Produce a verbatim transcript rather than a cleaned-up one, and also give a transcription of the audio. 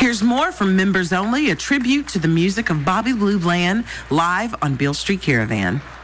Here's more from Members Only, a tribute to the music of Bobby Blue Bland, live on Beale Street Caravan.